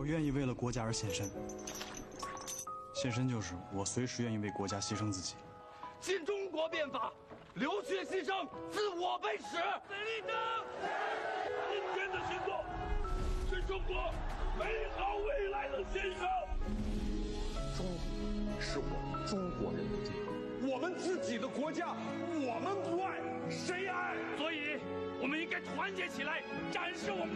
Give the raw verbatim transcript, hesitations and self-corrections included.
我愿意为了国家而献身，献身就是我随时愿意为国家牺牲自己。 新中国变法，流血牺牲，自我被始。死立正！今天的行动是中国美好未来的献上。 中是我们中国人的地方， 我们自己的国家，我们不爱，谁爱？所以，我们应该团结起来，展示我们。